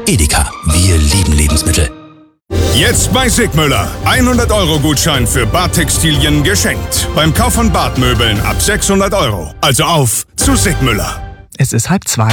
Edeka, wir lieben Lebensmittel. Jetzt bei Sigmüller. 100-Euro-Gutschein für Badtextilien geschenkt. Beim Kauf von Badmöbeln ab 600 Euro. Also auf zu Sigmüller. Es ist 1:30.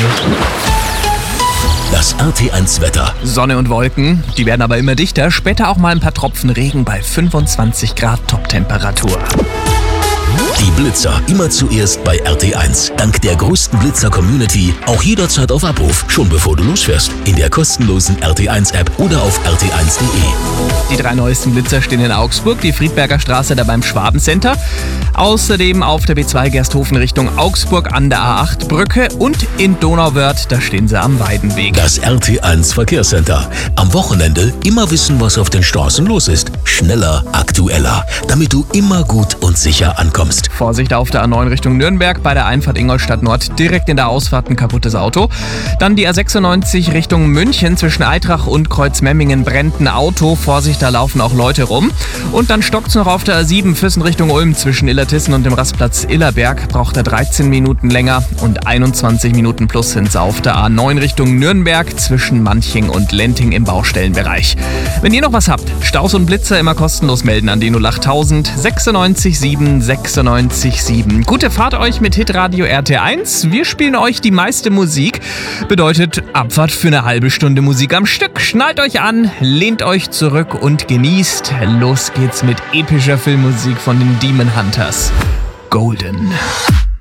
Das RT1-Wetter. Sonne und Wolken, die werden aber immer dichter. Später auch mal ein paar Tropfen Regen bei 25 Grad Toptemperatur. Die Blitzer immer zuerst bei RT1. Dank der größten Blitzer-Community auch jederzeit auf Abruf, schon bevor du losfährst. In der kostenlosen RT1-App oder auf rt1.de. Die 3 neuesten Blitzer stehen in Augsburg, die Friedberger Straße da beim Schwabencenter. Außerdem auf der B2 Gersthofen Richtung Augsburg an der A8-Brücke und in Donauwörth, da stehen sie am Weidenweg. Das RT1 Verkehrscenter. Am Wochenende immer wissen, was auf den Straßen los ist. Schneller, aktueller, damit du immer gut und sicher ankommst. Vorsicht auf der A9 Richtung Nürnberg, bei der Einfahrt Ingolstadt Nord direkt in der Ausfahrt ein kaputtes Auto. Dann die A96 Richtung München, zwischen Eitrach und Kreuzmemmingen brennt ein Auto. Vorsicht, da laufen auch Leute rum. Und dann stockt's noch auf der A7 Füssen Richtung Ulm, zwischen Illertissen und dem Rastplatz Illerberg. Braucht er 13 Minuten länger und 21 Minuten plus sind's auf der A9 Richtung Nürnberg, zwischen Manching und Lenting im Baustellenbereich. Wenn ihr noch was habt, Staus und Blitzer immer kostenlos melden an die 08000 96 7 96 7. Gute Fahrt euch mit Hitradio RT1. Wir spielen euch die meiste Musik. Bedeutet Abfahrt für eine halbe Stunde Musik am Stück. Schnallt euch an, lehnt euch zurück und genießt. Los geht's mit epischer Filmmusik von den Demon Hunters. Golden.